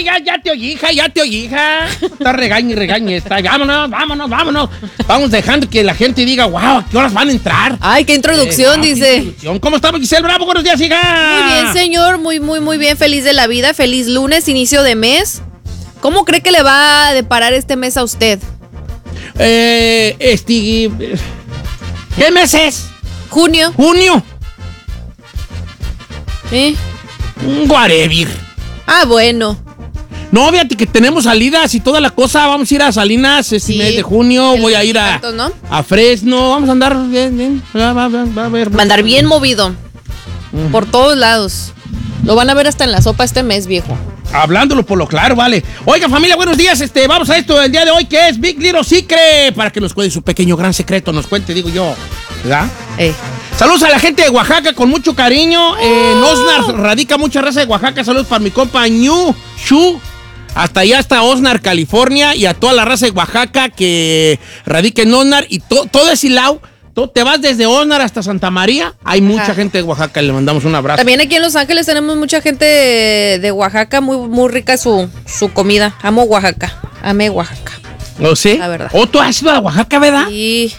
ya te oí, hija. Está regañe. Está. Vámonos. Vamos dejando que la gente diga, wow, ¿a qué horas van a entrar? Ay, qué introducción, dice. ¿Cómo estamos, Giselle Bravo? Buenos días, hija. Muy bien, señor. Muy bien. Feliz de la vida. Feliz lunes, inicio de mes. ¿Cómo cree que le va a deparar este mes a usted? ¿Qué mes es? Junio. Guarevir. Ah, bueno. No, fíjate que tenemos salidas y toda la cosa. Vamos a ir a Salinas este mes de junio. Voy a ir a Fresno. Vamos a andar bien. Va a ver. Va a andar bien movido. Por todos lados. Lo van a ver hasta en la sopa este mes, viejo. Hablándolo por lo claro, vale. Oiga, familia, buenos días. Vamos a esto del día de hoy, que es Big Little Secret. Para que nos cuente su pequeño gran secreto. Nos cuente, digo yo. ¿Verdad? Saludos a la gente de Oaxaca con mucho cariño. En Osnar radica mucha raza de Oaxaca. Saludos para mi compa Ñu Shu. Hasta allá está Osnar, California. Y a toda la raza de Oaxaca que radica en Osnar. Y todo ese lado. Te vas desde Osnar hasta Santa María. Hay mucha gente de Oaxaca. Le mandamos un abrazo. También aquí en Los Ángeles tenemos mucha gente de Oaxaca. Muy rica su comida. Amo Oaxaca. Amé Oaxaca. ¿Oh, sí? La verdad. ¿Oh, tú has ido a Oaxaca, verdad? Sí.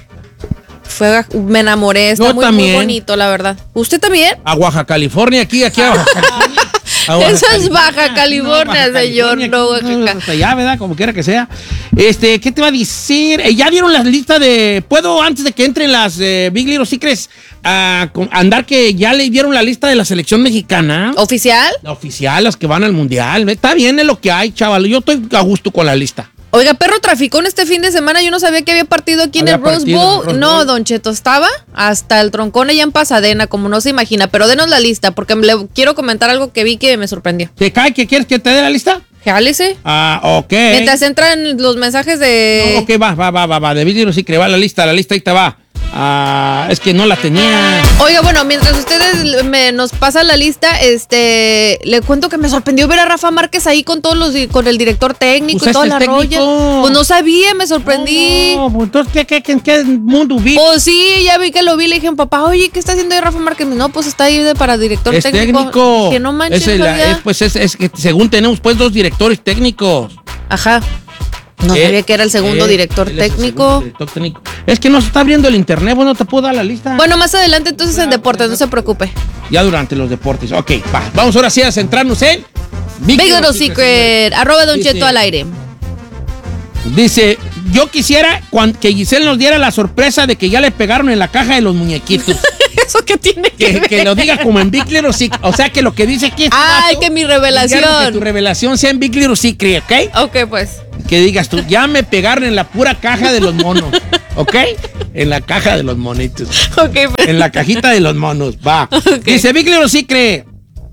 Me enamoré. Está muy bonito, la verdad. ¿Usted también? A Oaxaca, California. Aquí a Oaxaca. Eso es Baja California, señor. No, Oaxaca. Hasta allá, ¿verdad? Como quiera que sea. ¿Qué te va a decir? ¿Ya vieron las listas de... ¿Puedo, antes de que entren las Big Little Secrets, andar que ya le dieron la lista de la selección mexicana? ¿Oficial? La oficial, las que van al mundial. Está bien, es lo que hay, chaval. Yo estoy a gusto con la lista. Oiga, perro traficón este fin de semana. Yo no sabía que había partido aquí en el Rose Bowl. No, Don Cheto, estaba hasta el troncón allá en Pasadena, como no se imagina. Pero denos la lista, porque le quiero comentar algo que vi que me sorprendió. ¿Te cae que quieres que te dé la lista? Jálese. Ok. Mientras entran los mensajes de... No, ok, va. De video sí que va la lista ahí te va. Es que no la tenía. Oiga, bueno, mientras ustedes nos pasan la lista, le cuento que me sorprendió ver a Rafa Márquez ahí con con el director técnico pues y toda la rolla. Pues no sabía, me sorprendí. No, pues entonces, ¿en qué mundo vi? Pues sí, ya vi que lo vi, le dije a papá, oye, ¿qué está haciendo ahí Rafa Márquez? No, pues está ahí para director técnico. Que no manches, es que según tenemos pues 2 directores técnicos. Ajá. No sabía que era el segundo director técnico. Es que no se está abriendo el internet, no te puedo dar la lista. Bueno, más adelante entonces en deportes, no se preocupe. Ya durante los deportes. Ok, vamos ahora sí a centrarnos en Big Little Secret. @Don Cheto al aire. Dice, yo quisiera que Giselle nos diera la sorpresa de que ya le pegaron en la caja de los muñequitos. ¿Eso qué tiene que ver? Que lo diga como en Big Little Secret. O sea, que lo que dice aquí es... Ay, que mi revelación. Que tu revelación sea en Big Little Secret, ¿ok? Ok, pues. Que digas tú, ya me pegaron en la pura caja de los monos, ¿ok? En la caja de los monitos. Ok, pues. En la cajita de los monos, va. Okay. Dice, Big Little Secret,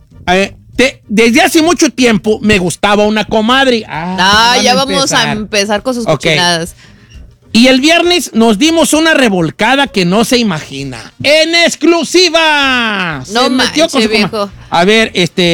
desde hace mucho tiempo me gustaba una comadre. Ya vamos a empezar con sus cochinadas. Y el viernes nos dimos una revolcada que no se imagina. ¡En exclusiva! No manches, viejo. A ver,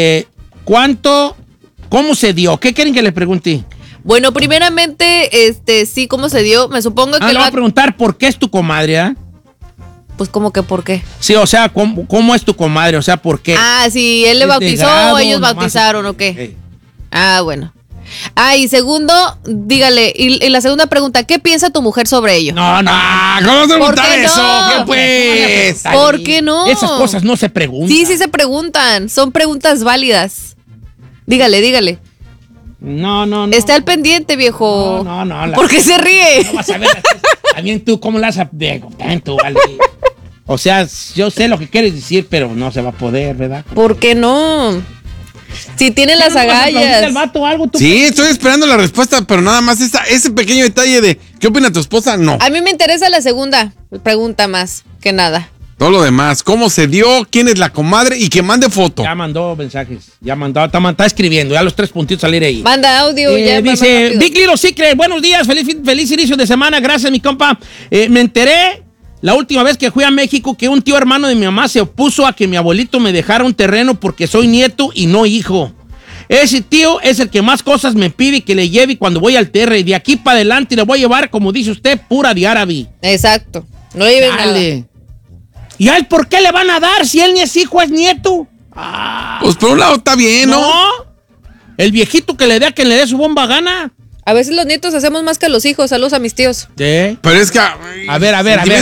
¿cómo se dio? ¿Qué quieren que le pregunte? Bueno, primeramente, sí, ¿cómo se dio? Me supongo que... le voy a preguntar por qué es tu comadre, ¿ah? Pues, ¿cómo que por qué? Sí, o sea, ¿cómo es tu comadre? O sea, ¿por qué? Sí, él le bautizó o ellos bautizaron, ¿o qué? Bueno. Y segundo, dígale, y la segunda pregunta, ¿qué piensa tu mujer sobre ello? No, ¿cómo se pregunta eso? ¿Qué pues? ¿Por qué no? Esas cosas no se preguntan. Sí se preguntan, son preguntas válidas. Dígale. No. Está al pendiente, viejo. No. ¿Por qué se ríe? No vas a ver. También tú, ¿cómo la has tanto, vale? O sea, yo sé lo que quieres decir, pero no se va a poder, ¿verdad? ¿Por qué no? Si tiene las agallas. Sí, estoy esperando la respuesta, pero nada más ese pequeño detalle de ¿qué opina tu esposa? No. A mí me interesa la segunda pregunta más que nada. Todo lo demás, ¿cómo se dio? ¿Quién es la comadre? Y que mande foto. Ya mandó mensajes, está escribiendo, ya los 3 puntitos salir ahí. Manda audio. Dice, Big Little Secret, buenos días, feliz inicio de semana, gracias mi compa. Me enteré la última vez que fui a México que un tío hermano de mi mamá se opuso a que mi abuelito me dejara un terreno porque soy nieto y no hijo. Ese tío es el que más cosas me pide que le lleve cuando voy al terre. Y de aquí para adelante le voy a llevar, como dice usted, pura de árabe. Exacto. No lleve nada. ¿Y a él por qué le van a dar si él ni es hijo, es nieto? Pues por un lado está bien, ¿no? El viejito que le dé a quien le dé su bomba gana. A veces los nietos hacemos más que los hijos. Saludos a mis tíos. ¿Sí? Pero es que... A ver.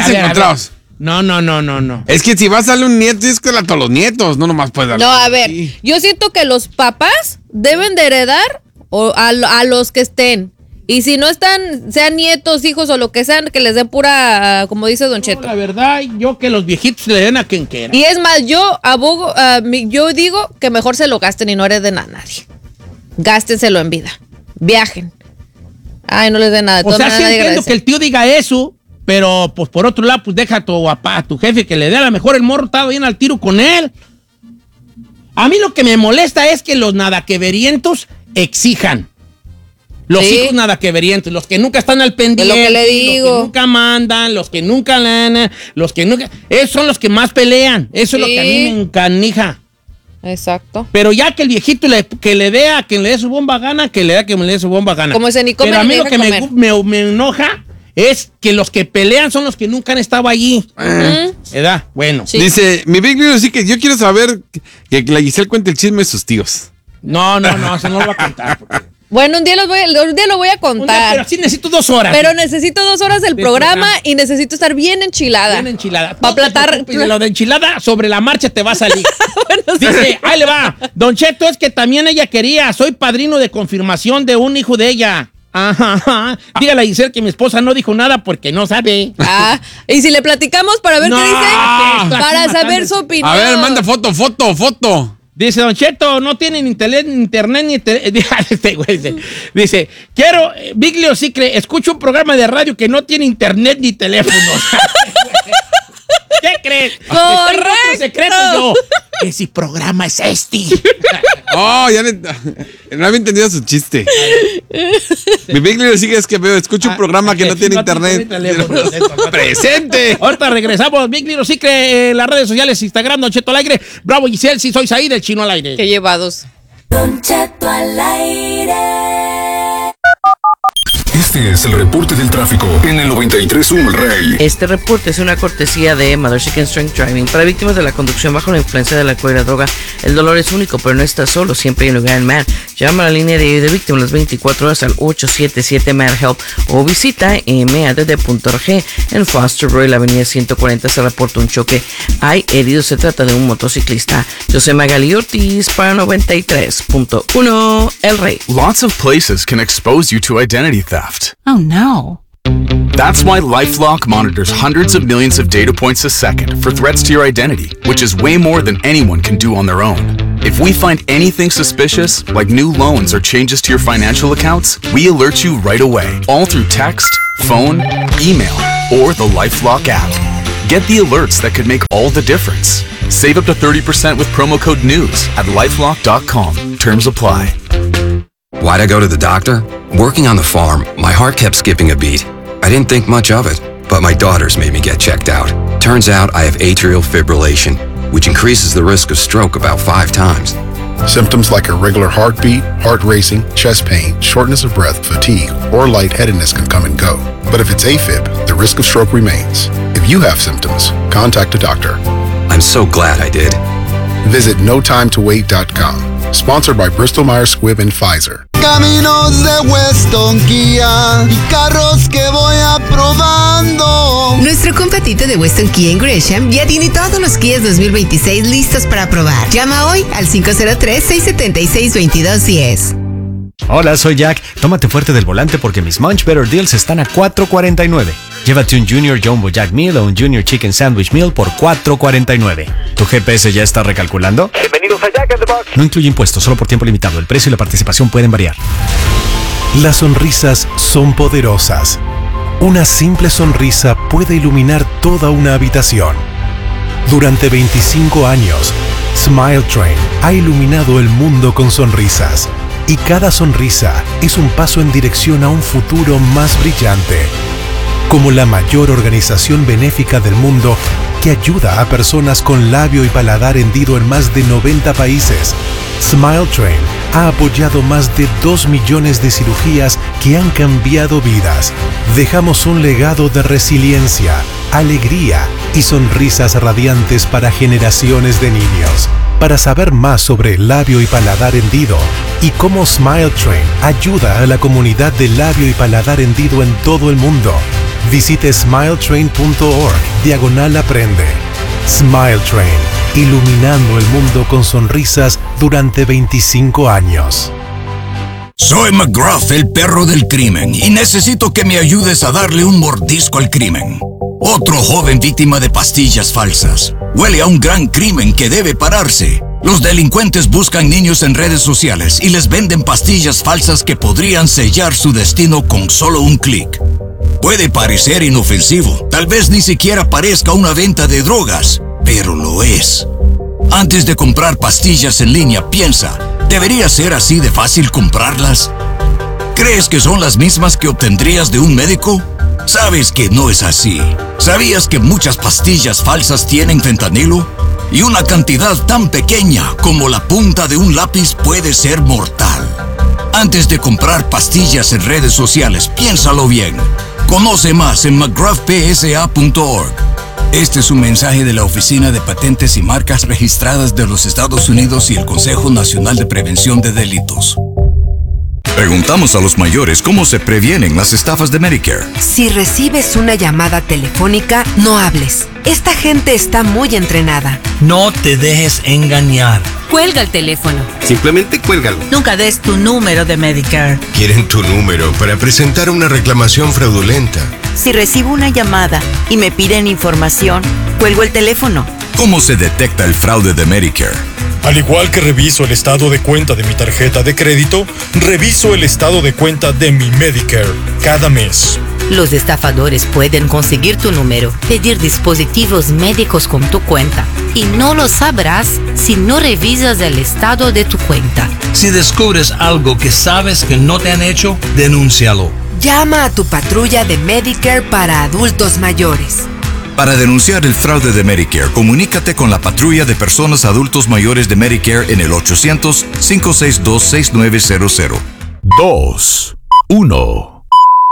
No. Es que si vas a darle un nieto, es que a todos los nietos, no nomás puedes darle. No, a ver, yo siento que los papás deben de heredar a los que estén. Y si no están, sean nietos, hijos o lo que sean, que les den pura, como dice Don Cheto. La verdad, yo que los viejitos le den a quien quiera. Y es más, yo yo digo que mejor se lo gasten y no hereden a nadie. Gástenselo en vida. Viajen. Ay, no les den nada. O sea, sí entiendo que el tío diga eso, pero pues por otro lado, pues deja a tu jefe que le dé. A lo mejor el morro está bien al tiro con él. A mí lo que me molesta es que los nadaqueverientos exijan. Los hijos nadaqueverientos, los que nunca están al pendiente, lo que le digo. los que nunca mandan, los que nunca esos son los que más pelean. Eso es lo que a mí me encanija. Exacto. Pero ya que el viejito que le dé a quien le dé su bomba gana, que le dé a quien le dé su bomba gana. Como ese ni come, pero a mí ni lo que me enoja es que los que pelean son los que nunca han estado allí. ¿Verdad? Bueno. Sí. Dice, mi Big Little Secret, yo quiero saber que la Giselle cuente el chisme de sus tíos. No, eso no lo voy a contar. Bueno, un día lo voy a contar. Pero sí necesito 2 horas. Pero necesito 2 horas del programa y necesito estar bien enchilada. Bien enchilada. Para aplatar. Lo de enchilada sobre la marcha te va a salir. Bueno, dice, ahí le va. Don Cheto, es que también ella quería. Soy padrino de confirmación de un hijo de ella. Ajá. Dígale a Giselle que mi esposa no dijo nada porque no sabe. Y si le platicamos para ver qué dice, para saber su opinión. A ver, manda foto. Dice, Don Cheto, no tienen internet ni este güey dice, quiero, Big Leo Secret, escucho un programa de radio que no tiene internet ni teléfono. ¿Qué crees? Correcto. Secreto yo. Ese programa es este. Oh, ya no había entendido su chiste. Mi Big Little Secret es que escucho un programa que no tiene internet. Presente. Ahorita regresamos. Big Little Secret en las redes sociales, Instagram, Don Cheto al aire. Bravo Giselle, si soy Saí del Chino al aire. Qué llevados. Don Cheto al aire. Este es el reporte del tráfico en el 93.1 El Rey. Este reporte es una cortesía de Mother Chicken Strength Driving. Para víctimas de la conducción bajo la influencia del alcohol y la droga, el dolor es único, pero no estás solo. Siempre hay un lugar en MAD. Llama a la línea de víctimas las 24 horas al 877-MAD-HELP o visita MADD.org. En Foster Roy, la avenida 140, se reporta un choque. Hay heridos, se trata de un motociclista. Yo soy Magali Ortiz para 93.1 El Rey. Lots of places can expose you to identity theft. Oh no. That's why LifeLock monitors hundreds of millions of data points a second for threats to your identity, which is way more than anyone can do on their own. If we find anything suspicious, like new loans or changes to your financial accounts, we alert you right away, all through text, phone, email, or the LifeLock app. Get the alerts that could make all the difference. Save up to 30% with promo code NEWS at LifeLock.com. Terms apply. Why'd I go to the doctor? Working on the farm, my heart kept skipping a beat. I didn't think much of it, but my daughters made me get checked out. Turns out I have atrial fibrillation, which increases the risk of stroke about 5 times. Symptoms like irregular heartbeat, heart racing, chest pain, shortness of breath, fatigue, or lightheadedness can come and go. But if it's AFib, the risk of stroke remains. If you have symptoms, contact a doctor. I'm so glad I did. Visit notimetowait.com. Sponsored by Bristol Myers Squibb and Pfizer. Caminos de Weston Kia y carros que voy aprobando. Nuestro compatito de Weston Kia en Gresham ya tiene todos los Kias 2026 listos para probar. Llama hoy al 503-676-2210. Hola, soy Jack. Tómate fuerte del volante porque mis Munch Better Deals están a $4.49. Llévate un Junior Jumbo Jack Meal o un Junior Chicken Sandwich Meal por $4.49. ¿Tu GPS ya está recalculando? Bienvenidos a Jack in the Box. No incluye impuestos, solo por tiempo limitado. El precio y la participación pueden variar. Las sonrisas son poderosas. Una simple sonrisa puede iluminar toda una habitación. Durante 25 años, Smile Train ha iluminado el mundo con sonrisas. Y cada sonrisa es un paso en dirección a un futuro más brillante. Como la mayor organización benéfica del mundo que ayuda a personas con labio y paladar hendido en más de 90 países, Smile Train ha apoyado más de 2 millones de cirugías que han cambiado vidas. Dejamos un legado de resiliencia, alegría y sonrisas radiantes para generaciones de niños. para saber más sobre el labio y paladar hendido y cómo Smile Train ayuda a la comunidad de labio y paladar hendido en todo el mundo, visite smiletrain.org/aprende. Smile Train, iluminando el mundo con sonrisas durante 25 años. Soy McGruff, el perro del crimen, y necesito que me ayudes a darle un mordisco al crimen. Otro joven víctima de pastillas falsas. Huele a un gran crimen que debe pararse. Los delincuentes buscan niños en redes sociales y les venden pastillas falsas que podrían sellar su destino con solo un clic. Puede parecer inofensivo, tal vez ni siquiera parezca una venta de drogas, pero lo es. Antes de comprar pastillas en línea, piensa, ¿debería ser así de fácil comprarlas? ¿Crees que son las mismas que obtendrías de un médico? Sabes que no es así. ¿Sabías que muchas pastillas falsas tienen fentanilo? Y una cantidad tan pequeña como la punta de un lápiz puede ser mortal. Antes de comprar pastillas en redes sociales, piénsalo bien. Conoce más en mcgruffpsa.org. Este es un mensaje de la Oficina de Patentes y Marcas Registradas de los Estados Unidos y el Consejo Nacional de Prevención de Delitos. Preguntamos a los mayores cómo se previenen las estafas de Medicare. Si recibes una llamada telefónica, no hables. Esta gente está muy entrenada. No te dejes engañar. Cuelga el teléfono. Simplemente cuélgalo. Nunca des tu número de Medicare. Quieren tu número para presentar una reclamación fraudulenta. Si recibo una llamada y me piden información, cuelgo el teléfono. ¿Cómo se detecta el fraude de Medicare? Al igual que reviso el estado de cuenta de mi tarjeta de crédito, reviso el estado de cuenta de mi Medicare cada mes. Los estafadores pueden conseguir tu número, pedir dispositivos médicos con tu cuenta, y no lo sabrás si no revisas el estado de tu cuenta. Si descubres algo que sabes que no te han hecho, denúncialo. Llama a tu patrulla de Medicare para adultos mayores. Para denunciar el fraude de Medicare, comunícate con la patrulla de personas adultos mayores de Medicare en el 800-562-6900. 2, 1.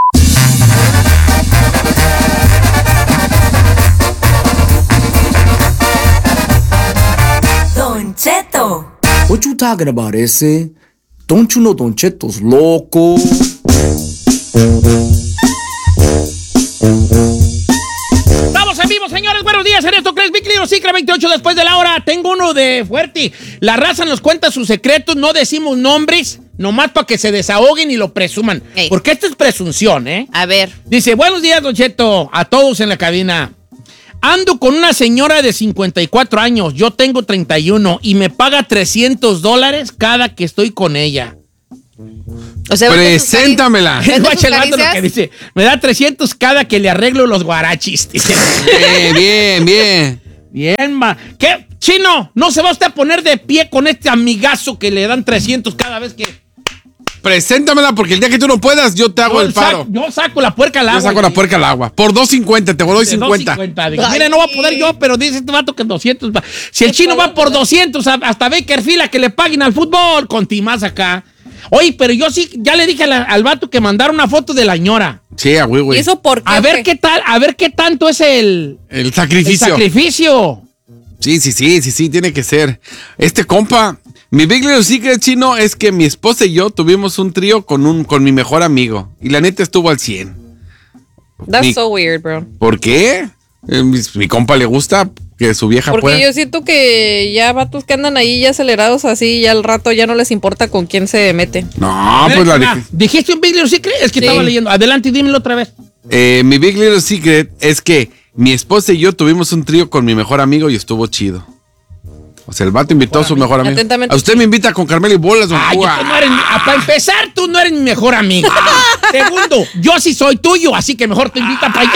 Don Cheto. What you talking about, ese? Don't you know Don Cheto's loco? En vivo, señores, buenos días en esto, ¿crees? Big Little Secret, 28 después de la hora. Tengo uno de fuerte. La raza nos cuenta sus secretos, no decimos nombres, nomás para que se desahoguen y lo presuman. Hey. Porque esto es presunción, ¿eh? A ver. Dice, buenos días, Don Cheto, a todos en la cabina. Ando con una señora de 54 años, yo tengo 31 y me paga $300 cada que estoy con ella. O sea, preséntamela. Lo que dice, me da 300 cada que le arreglo los guarachis. Dice. Bien, ma. ¿Qué? Chino, no se va usted a poner de pie con este amigazo que le dan 300 cada vez que... Preséntamela porque el día que tú no puedas, yo te hago el paro. Yo saco la puerca al agua. Yo saco la puerca al agua. Por $2.50, te doy 50. Mire, no va a poder yo, pero dice este vato que 200. Si el chino va por 200, hasta Bakerfield a que le paguen al fútbol, con Timás acá. Oye, pero yo sí, ya le dije al vato que mandara una foto de la ñora. Sí, güey. ¿Y eso por qué? A ver qué tal, a ver qué tanto es el sacrificio. El sacrificio. Sí, tiene que ser. Este compa, mi Big Little Secret, Chino, es que mi esposa y yo tuvimos un trío con mi mejor amigo. Y la neta estuvo al 100. That's so weird, bro. ¿Por qué? Mi compa le gusta que su vieja pueda. Porque yo siento que ya vatos que andan ahí ya acelerados así, ya al rato ya no les importa con quién se mete. No, pues la dije. ¿Dijiste un Big Little Secret? Es que estaba leyendo. Adelante, dímelo otra vez. Mi Big Little Secret es que mi esposa y yo tuvimos un trío con mi mejor amigo y estuvo chido. O sea, el vato invitó a su mejor amigo. A usted me invita con Carmela y bolas, don Juan. Para empezar, tú no eres mi mejor amigo. Segundo, yo sí soy tuyo, así que mejor te invita para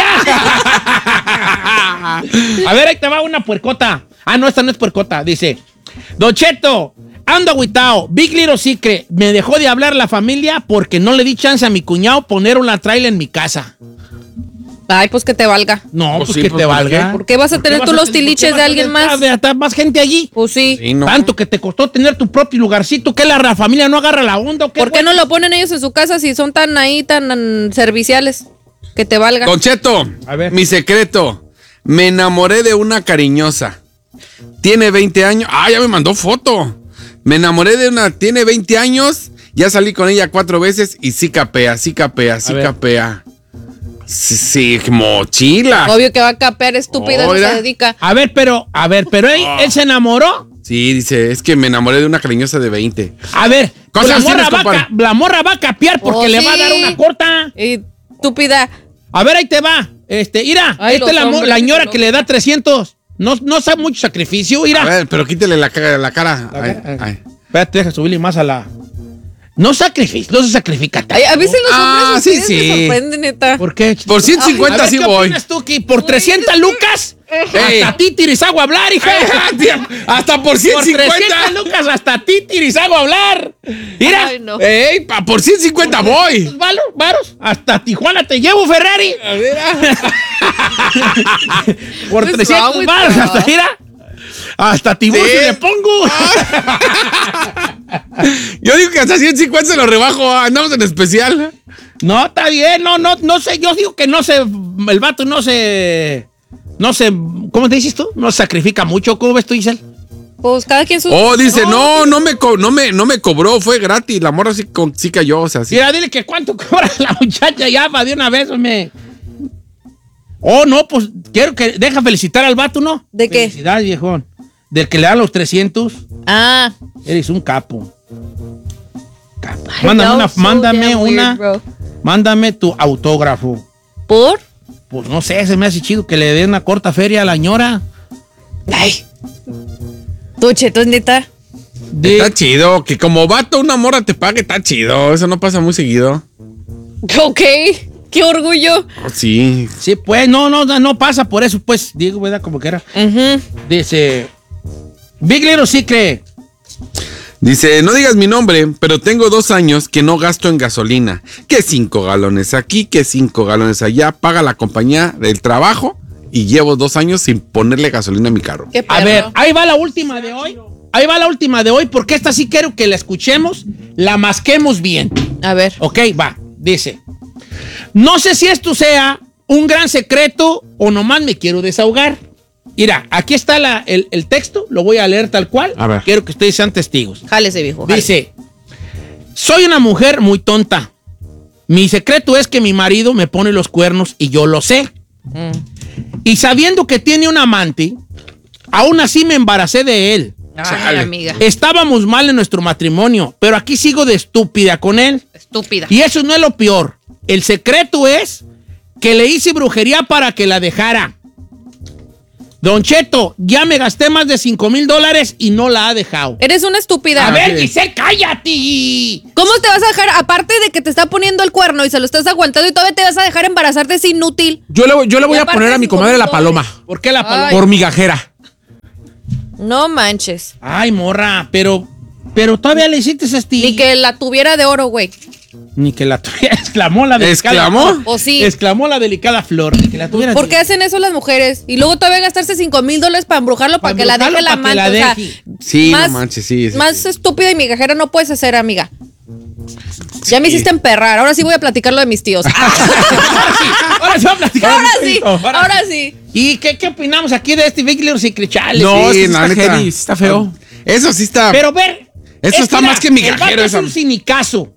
allá. A ver, ahí te va una puercota. Ah, no, esta no es puercota. Dice, Don Cheto, ando agüitao. Big Little Secret, me dejó de hablar la familia porque no le di chance a mi cuñado poner una trailer en mi casa. Ay, pues que te valga. No, pues que te valga. ¿Por qué vas a tener tú los tiliches de alguien más? Más gente allí. Pues sí. No. Tanto que te costó tener tu propio lugarcito, que la familia no agarra la onda. ¿Por qué no lo ponen ellos en su casa si son tan serviciales? Que te valga. Don Cheto, a ver. Mi secreto. Me enamoré de una cariñosa. Tiene 20 años. Ah, ya me mandó foto. Me enamoré de una, tiene 20 años, ya salí con ella 4 veces y sí capea. Sí, mochila. Obvio que va a capear, estúpida, no se dedica. A ver, pero ¿él se enamoró? Sí, dice, es que me enamoré de una cariñosa de 20. A ver, la morra va a capear porque le va a dar una corta. Estúpida. A ver, ahí te va. Mira, esta es la señora que le da 300. No sabe mucho sacrificio, mira. A ver, pero quítele la cara. Ay. Espérate, deja subirle más a la... No se sacrifica tanto. A veces los hombres me sorprenden, neta. ¿Por qué? Por 150 sí voy. ¿Qué opinas tú, que por 300 lucas? Hasta títiris hago hablar, hija. Hasta por 150. Por 300 lucas hasta títiris hago hablar. Mira. Ay, no. Por 150 voy. Varos. Hasta Tijuana te llevo, Ferrari. A ver. Por 300 varos, hasta Tiburcio le pongo. Yo digo que hasta 150 se lo rebajo. Andamos en especial. No, está bien. No sé. Yo digo que el vato no se, ¿cómo te dices tú? No se sacrifica mucho. ¿Cómo ves tú, Giselle? Pues cada quien su... dice, no me cobró, fue gratis. La morra sí cayó, o sea, sí. Mira, dile que cuánto cobra la muchacha ya para de una vez, hombre. No, pues deja felicitar al vato, ¿no? ¿De qué? Felicidades, viejón. Del que le dan los 300. Ah. Eres un capo. Mándame tu autógrafo. ¿Por? Pues no sé, se me hace chido que le dé una corta feria a la señora. Ay. ¿Tú, Cheto, es neta? Está chido, que como vato una morra te pague, está chido. Eso no pasa muy seguido. Ok. ¡Qué orgullo! Sí. Sí, pues, no pasa por eso, pues, digo, ¿verdad? Como que era. Dice, Big Little Secret. Dice, no digas mi nombre, pero tengo 2 años que no gasto en gasolina. Que 5 galones aquí, que 5 galones allá. Paga la compañía del trabajo y llevo 2 años sin ponerle gasolina a mi carro. A ver, ahí va la última de hoy. Porque esta sí quiero que la escuchemos, la masquemos bien. A ver. Ok, va. Dice, no sé si esto sea un gran secreto o nomás me quiero desahogar. Mira, aquí está el texto, lo voy a leer tal cual. A ver. Quiero que ustedes sean testigos. Jálese, viejo. Dice, soy una mujer muy tonta. Mi secreto es que mi marido me pone los cuernos y yo lo sé. Y sabiendo que tiene un amante, aún así me embaracé de él. Ay, amiga. Estábamos mal en nuestro matrimonio, pero aquí sigo de estúpida con él. Estúpida. Y eso no es lo peor. El secreto es que le hice brujería para que la dejara. Don Cheto, ya me gasté más de $5,000 y no la ha dejado. Eres una estúpida. A ver, Giselle, cállate. ¿Cómo te vas a dejar? Aparte de que te está poniendo el cuerno y se lo estás aguantando y todavía te vas a dejar embarazarte, es inútil. Yo le voy a poner a mi comadre la paloma. ¿Por qué la paloma? Por migajera. No manches. Ay, morra, pero todavía le hiciste ese estilo. Ni que la tuviera de oro, güey. Ni que la tuviera. Exclamó la delicada. ¿Exclamó? ¿O sí? Exclamó la delicada flor. Ni que la tuviera. ¿Por qué hacen eso las mujeres? Y luego todavía gastarse $5,000 para embrujarlo para que la deje la amante. O sea, sí, no manches, sí. Más estúpida y migajera no puedes hacer, amiga. Ya me hiciste emperrar. Ahora sí voy a platicar lo de mis tíos. Ahora sí voy a platicar. Ahora sí. ¿Y qué opinamos aquí de este Big Little Secret? Chale, no, sí, está heavy, está feo. Eso sí está. Pero ver. Eso está más que migajero. El vato es un sinicazo.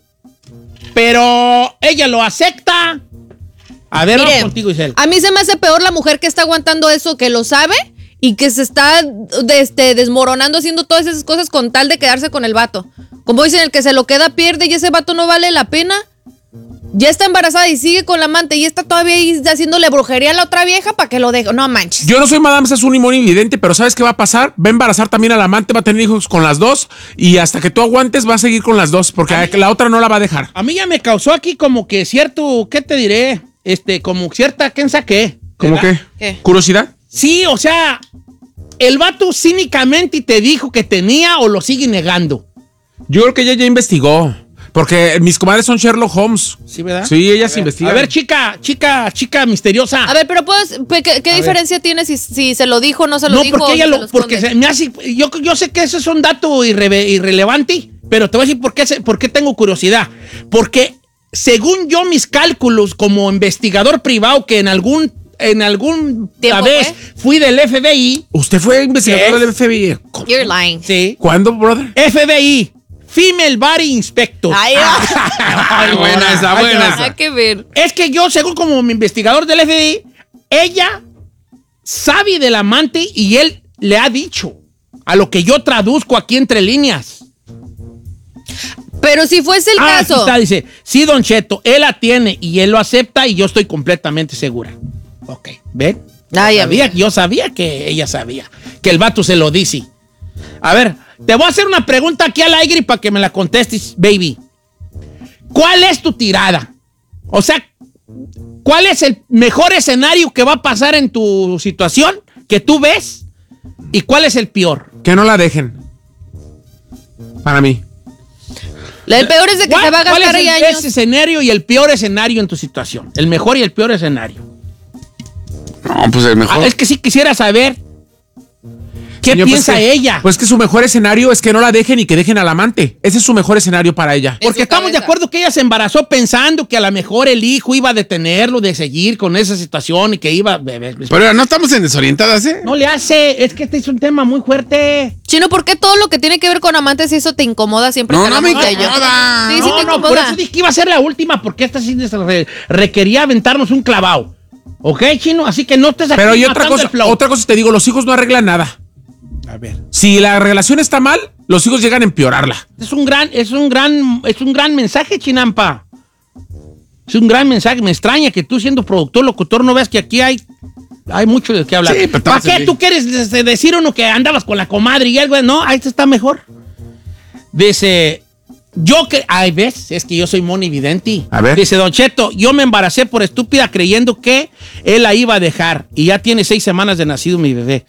Pero ella lo acepta. A ver, vamos contigo, Isel. A mí se me hace peor la mujer que está aguantando eso, que lo sabe y que se está desmoronando haciendo todas esas cosas con tal de quedarse con el vato. Como dicen, el que se lo queda pierde y ese vato no vale la pena. Ya está embarazada y sigue con la amante y está todavía ahí haciéndole brujería a la otra vieja para que lo deje. No manches. Yo no soy Madame Sassoon ni Vidente, pero ¿sabes qué va a pasar? Va a embarazar también al amante, va a tener hijos con las dos y hasta que tú aguantes va a seguir con las dos porque la otra no la va a dejar. A mí ya me causó aquí como que cierto, ¿qué te diré? Como cierta, ¿quién saqué? ¿Cómo qué? ¿Curiosidad? Sí, o sea, el vato cínicamente te dijo que tenía o lo sigue negando. Yo creo que ella ya investigó. Porque mis comadres son Sherlock Holmes. Sí, ¿verdad? Sí, ellas investigan. A ver, chica misteriosa. A ver, pero ¿qué diferencia tiene si se lo dijo o no se lo dijo? No, porque ella porque se me hace, yo sé que eso es un dato irrelevante, pero te voy a decir por qué tengo curiosidad. Porque según yo mis cálculos como investigador privado que en algún en alguna vez fui del FBI. ¿Usted fue investigador del FBI? You're lying. Sí. ¿Cuándo, brother? FBI. Female Body Inspector. Ay, buena esa. Hay que ver. Es que yo, según como mi investigador del FBI, ella sabe del amante y él le ha dicho a lo que yo traduzco aquí entre líneas. Pero si fuese el caso. Aquí está, dice, sí, Don Cheto, él la tiene y él lo acepta y yo estoy completamente segura. Ok, ¿ven? Yo sabía que ella sabía, que el vato se lo dice. A ver, te voy a hacer una pregunta aquí al aire para que me la contestes, baby. ¿Cuál es tu tirada? O sea, ¿cuál es el mejor escenario que va a pasar en tu situación que tú ves? ¿Y cuál es el peor? Que no la dejen. Para mí. El peor es de que se va a gastar ¿Cuál es años? ese escenario y el peor escenario en tu situación? El mejor y el peor escenario. No, pues el mejor. Es que sí quisiera saber qué Señor, piensa pues ella. Pues que su mejor escenario es que no la dejen y que dejen al amante. Ese es su mejor escenario para ella. Porque estamos de acuerdo que ella se embarazó pensando que a lo mejor el hijo iba a detenerlo de seguir con esa situación y que iba... Pero no estamos en desorientadas, ¿eh? No le hace, es que este es un tema muy fuerte. Chino, ¿por qué todo lo que tiene que ver con amantes eso te incomoda siempre? No, que no me hablamos de ello? incomoda. Sí, sí te incomoda. Por eso dije que iba a ser la última porque esta sí requería aventarnos un clavado. ¿Ok, Chino? Así que no estés aquí. Pero y matando el flow. otra cosa te digo, los hijos no arreglan nada. A ver. Si la relación está mal, los hijos llegan a empeorarla. Es un gran mensaje, Chinampa. Es un gran mensaje. Me extraña que tú, siendo productor, locutor, no veas que aquí hay mucho de qué hablar. Sí, pero ¿para qué tú quieres decir uno que andabas con la comadre y algo? No, ahí está mejor. Dice, ¿ves? Es que yo soy monividente. A ver. Dice, Don Cheto, yo me embaracé por estúpida creyendo que él la iba a dejar. Y ya tiene 6 semanas de nacido mi bebé.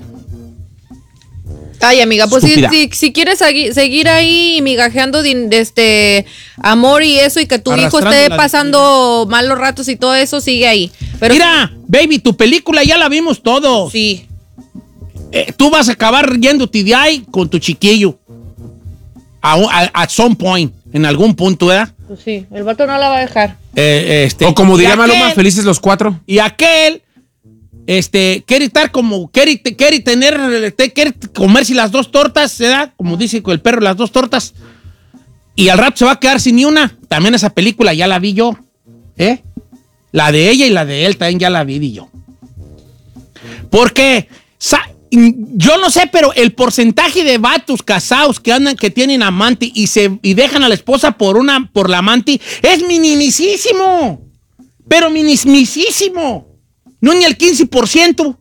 Ay, amiga, pues Estúpida. si quieres seguir ahí migajeando de amor y eso y que tu hijo Arrastrando esté la pasando malos ratos y todo eso, sigue ahí. Pero mira, baby, tu película ya la vimos todos. Sí. Tú vas a acabar yéndote de ahí con tu chiquillo. At some point, en algún punto, ¿verdad? Pues sí, el vato no la va a dejar. O como diría y Maluma, aquel- felices los 4. Y aquel, quiere estar como, quiere comerse las 2 tortas, ¿verdad? Como dice el perro, las 2 tortas. Y al rato se va a quedar sin ni una. También esa película ya la vi yo, ¿eh? La de ella y la de él también ya la vi yo. Porque, yo no sé, pero el porcentaje de vatos casados que tienen amante y dejan a la esposa por la amante es minimísimo. Pero minimísimo. No ni el 15%.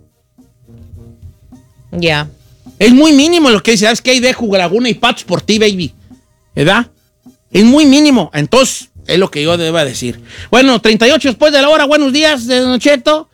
Ya. Es muy mínimo lo que dice. ¿Sabes qué? Ahí dejo Laguna y patos por ti, baby. ¿Verdad? Es muy mínimo. Entonces, es lo que yo deba decir. Bueno, 38 después de la hora. Buenos días, Don Cheto.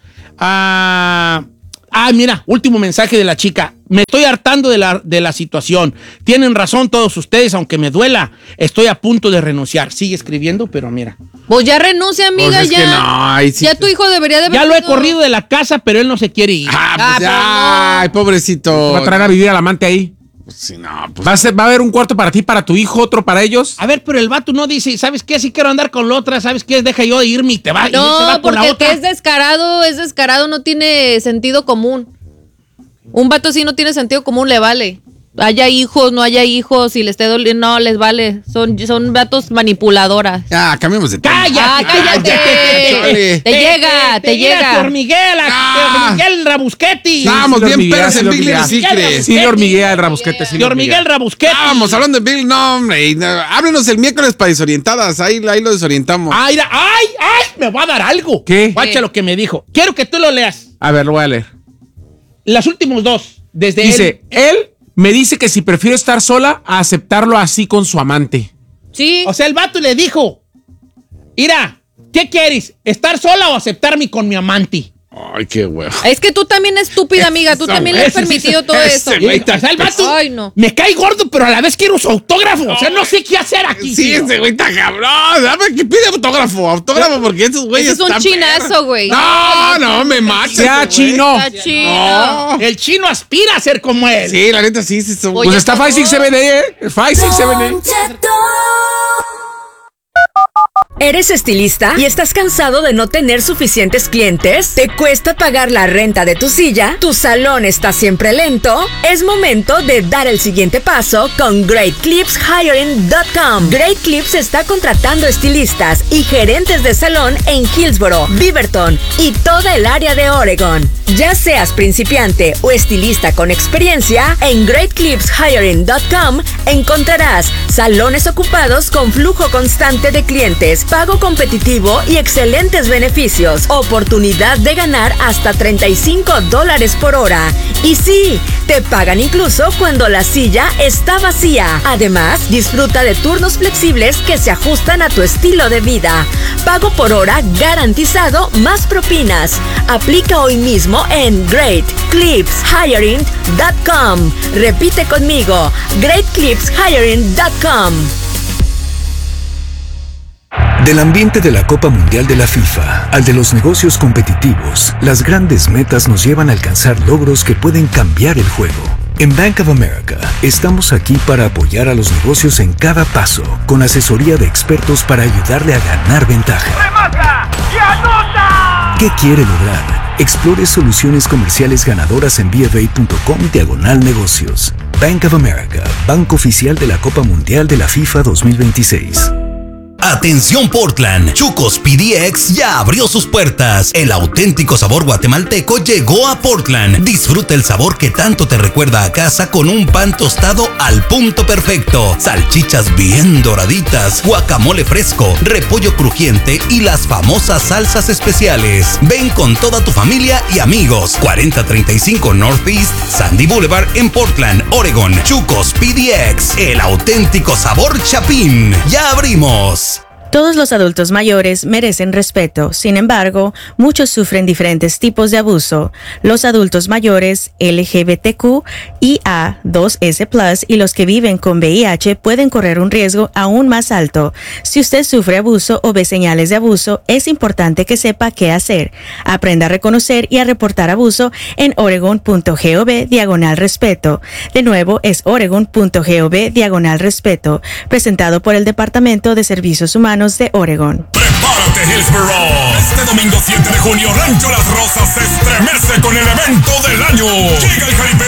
Mira, último mensaje de la chica. Me estoy hartando de la situación. Tienen razón todos ustedes, aunque me duela. Estoy a punto de renunciar. Sigue escribiendo, pero mira. Pues ya renuncia, amiga, Pues es ya. que no, ahí sí ya tu hijo debería de haber Ya lo he sido- corrido de la casa, pero él no se quiere ir. Ay, pobrecito. Va a traer a vivir al amante ahí. Pues sí, no, pues. Va a haber un cuarto para ti, para tu hijo, otro para ellos. A ver, pero el vato no dice, ¿sabes qué? Si quiero andar con la otra, ¿sabes qué? Deja yo de irme y te va. Y él se va No, por la porque otra. es descarado, no tiene sentido común. Un vato así no tiene sentido común, le vale. Haya hijos, no haya hijos, si le esté doliendo, no, les vale. Son vatos manipuladoras. Ya, cambiemos de tema. ¡Cállate! Te llega. Señor Miguel Rabusquetti. Estábamos bien Miguel, perros en señor Big Little Miguel. Secret. Señor Miguel Rabusquete. Señor Miguel Rabusquetti. Estábamos hablando de Bill, no, hombre. Háblenos el miércoles para desorientadas. Ahí lo desorientamos. ¡Ay! Me va a dar algo. ¿Qué? Guacha lo que me dijo. Quiero que tú lo leas. A ver, lo voy a leer. Los últimos 2. Desde Dice, él me dice que si prefiero estar sola a aceptarlo así con su amante. Sí. O sea, el vato le dijo, mira, ¿qué quieres? ¿Estar sola o aceptarme con mi amante? Ay, qué huevo. Es que tú también estúpida, amiga. Tú también le has permitido todo eso. O sea, el vato Ay, no. me cae gordo, pero a la vez quiero su autógrafo. O sea, no sé qué hacer aquí. Sí, tío. ese güey está cabrón. Dame que pide autógrafo, porque esos güeyes Ese es un están chinazo, güey. No, me macha. Sea chino. Está chino. El chino aspira a ser como él. Sí, la neta sí. Son... Oye, Pues está por favor. 567, ¿eh? 567. Don Cheto. ¿Eres estilista y estás cansado de no tener suficientes clientes? ¿Te cuesta pagar la renta de tu silla? ¿Tu salón está siempre lento? Es momento de dar el siguiente paso con GreatClipsHiring.com. Great Clips está contratando estilistas y gerentes de salón en Hillsboro, Beaverton y toda el área de Oregon. Ya seas principiante o estilista con experiencia, en GreatClipsHiring.com encontrarás salones ocupados con flujo constante de clientes, pago competitivo y excelentes beneficios. Oportunidad de ganar hasta $35 por hora. Y sí, te pagan incluso cuando la silla está vacía. Además, disfruta de turnos flexibles que se ajustan a tu estilo de vida. Pago por hora garantizado más propinas. Aplica hoy mismo en GreatClipsHiring.com. Repite conmigo, GreatClipsHiring.com. Del ambiente de la Copa Mundial de la FIFA al de los negocios competitivos, las grandes metas nos llevan a alcanzar logros que pueden cambiar el juego. En Bank of America, estamos aquí para apoyar a los negocios en cada paso, con asesoría de expertos para ayudarle a ganar ventaja. ¡Remata y anota! ¿Qué quiere lograr? Explore soluciones comerciales ganadoras en BofA.com/negocios. Bank of America, banco oficial de la Copa Mundial de la FIFA 2026. Atención Portland, Chucos PDX ya abrió sus puertas. El auténtico sabor guatemalteco llegó a Portland. Disfruta el sabor que tanto te recuerda a casa con un pan tostado al punto perfecto, salchichas bien doraditas, guacamole fresco, repollo crujiente y las famosas salsas especiales. Ven con toda tu familia y amigos. 4035 Northeast Sandy Boulevard en Portland, Oregon. Chucos PDX, el auténtico sabor chapín. Ya abrimos. Todos los adultos mayores merecen respeto. Sin embargo, muchos sufren diferentes tipos de abuso. Los adultos mayores LGBTQ y A2S+ y los que viven con VIH pueden correr un riesgo aún más alto. Si usted sufre abuso o ve señales de abuso, es importante que sepa qué hacer. Aprenda a reconocer y a reportar abuso en oregon.gov/respeto. De nuevo, es oregon.gov/respeto. Presentado por el Departamento de Servicios Humanos de Oregon. ¡Prepárate, Hillsboro! Este domingo 7 de junio, Rancho Las Rosas se estremece con el evento del año. Llega el jaripeo